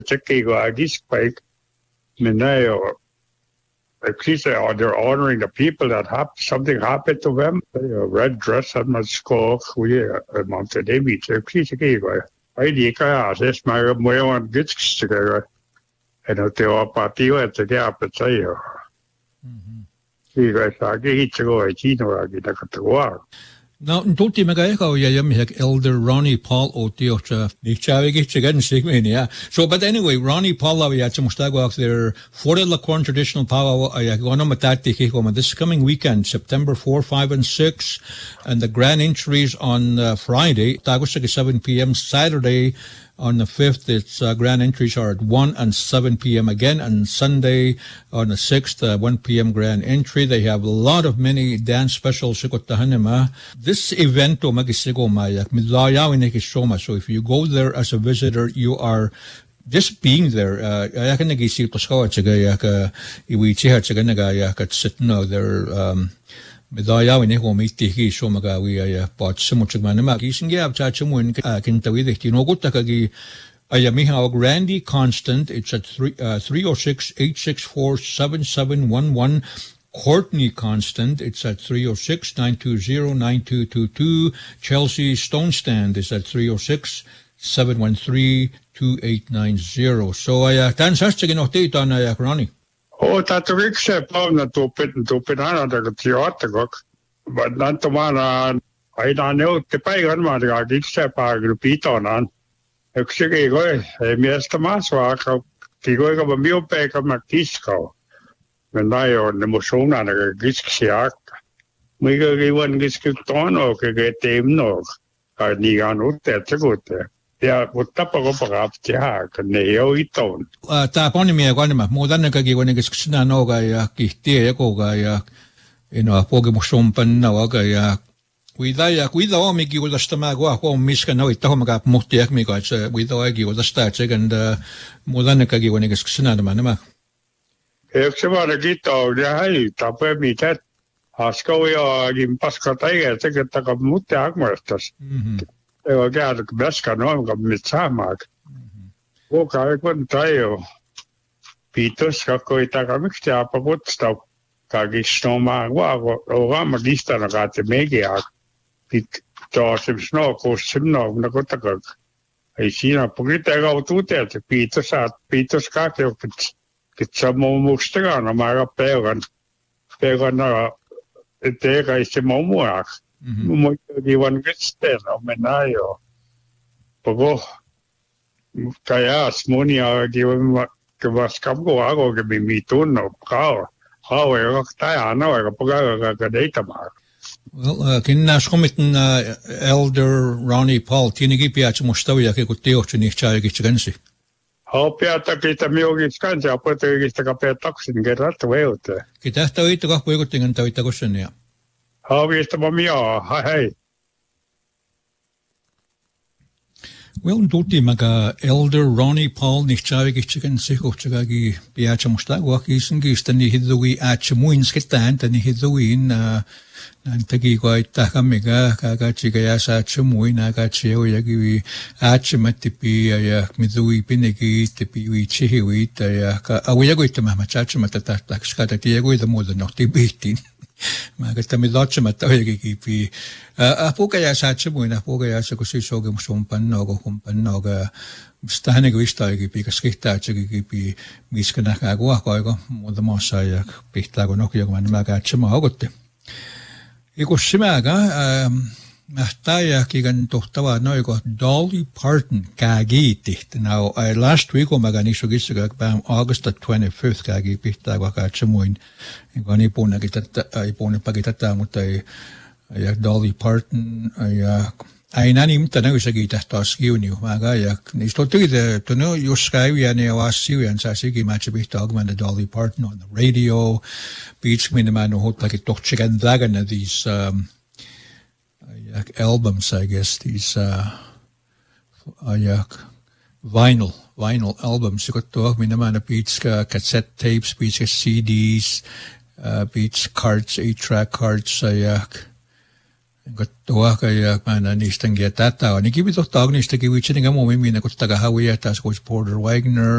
Chicago, I just like, Minayo. At least they're honoring the people that something happened to them. A red dress at my school, we Monte David, Chicago. I think I asked my way on gets together. And they were party at the gap at Sayo. You guys are getting to go at Chino, I get to work. Now, tutti magaika yam hek Elder Ronnie Paul Otiocha. So, but anyway, Ronnie Paul Mustagwak, their Fort Lacorn traditional power. This coming weekend, September 4, 5, and 6, and the grand entries on Friday, 7 p.m. Saturday. On the 5th, its grand entries are at 1 and 7 p.m. again, and Sunday on the 6th, 1 p.m. grand entry. They have a lot of many dance specials. This event, so if you go there as a visitor, you are just being there. Medaya in Eho Miti Somagawi, but Simuchmanama, Gisingab Chachamun, Kintawidi, Tinogutaki, Ayamiha Randy Constant, it's at 306-864-7711. Courtney Constant, it's at 306-920-9222. Chelsea Stone Stand is at 306-713-2890. So I dance hashtag in update on Ronnie. Oh, that's a big step on the tupid on the theater. But not the one I don't know the pagan man, I did step I repeat on. Actually, Mr. Maswak, Tigo of a meal pack of Matisco. When I on the Moshon and a Giskiak, we go even Giskton or get him no. I need on that's a good there. Yeah, what type of Jack and Neo Eton? Taponimia, more than a Kagi when it's Xanogaya, Kihtiagaya, Pogamosumpan, Nawagaya. With the make you with the Stamagua, home Miskano, Tomaga, Motiak Migos, with the Agi with the Static and more than a Kagi when it's Xanamanama. If someone get out the top of me that Ascoia in Pascataya, take a tag of Mutiak Masters. They were gathered the best canon of Mitsamak. Walk, I couldn't tell you. Peter Skakoitaka mixed up a wood stuff. Kagistoma, Magista, got the Magiak. It tossed him snow, cost him no, Nagotaka. I see a Pugita to that. Peter sat, Peter Skako, get some more Mustagan, a Mara Pagan. Pagan, it take I see more. One gets there, Menayo. Pogo Kayas, Munia, give him what was Camgo, give me Tuno, how I know a Poga data mark. Well, Kinnash Comiton Elder Ronnie Paul, Tinigipiach Mustavia, Kutio, Chinichai. How Piata get a meal gets cancer, put the capet toxin, get that way out there. Kitasta, we took up Wigoting and Tawitagosia. How is the Mamia? Hi. Well, tutti maga Elder Ronnie Paul Nichawiki chicken Sikochagagi Piachamustagwaki Singistani Hidui Achamuins Kitant and Hiduin Nantagi quite Takamega, Kagachigayasa Chamuin, Agachio Yagi Achamatipi, Midui Pinigi, Tipi Chihiwit, Awiago to Mamachachamata Skatatiago, the more than not debating. Magata Milocha Matagi, Apokaya Sachamu, Apokaya Sakosogum Sumpanoga, Humpanoga, Staniguistagi, Picaskitachi, Miskanakago, more the Mosaic, Pitagonokia, and Magachamagote. Ikusimaga, Mahtaya Kigan Tohtawa, now you got Dolly Parton, Kagiti. Now, last week, Omaganisugisiga, August the 25th, Kagi Pitagakachamuin, and Gonipona Ipona Pagitata, Mutai, Dolly Parton, I nanim Tanagusagita Toskiu, Magayak, Nistotu, to know your sky, and Yawasi, and Sasiki Machibitagman, the Dolly Parton on the radio, Beach Miniman, who like it took chicken dragon at these, albums, I guess, these vinyl albums. You got to have Minamana Beats cassette tapes, Beats CDs, Beats cards, 8-track cards, Tua kaya mana nistangia tata. Ni kibi to tag nistangi wichi nga mo mimi na kutagahawi atas coach Porter Wagner.